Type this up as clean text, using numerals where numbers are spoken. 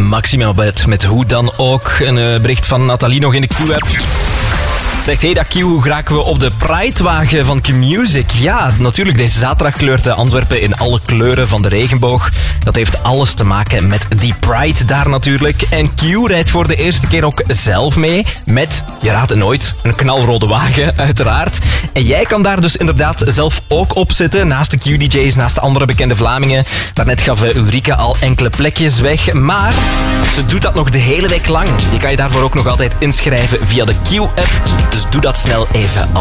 Maxima met hoe dan ook. Een bericht van Nathalie nog in de Q-app. Zegt, hey, Q, hoe geraken we op de Pride-wagen van Q-Music? Ja, natuurlijk, deze zaterdag kleurt Antwerpen in alle kleuren van de regenboog. Dat heeft alles te maken met die Pride daar natuurlijk. En Q rijdt voor de eerste keer ook zelf mee met, je raadt het nooit, een knalrode wagen, uiteraard. En jij kan daar dus inderdaad zelf ook op zitten, naast de Q-DJ's, naast de andere bekende Vlamingen. Daarnet gaf Ulrike al enkele plekjes weg, maar ze doet dat nog de hele week lang. Je kan je daarvoor ook nog altijd inschrijven via de Q-app. Dus doe dat snel even.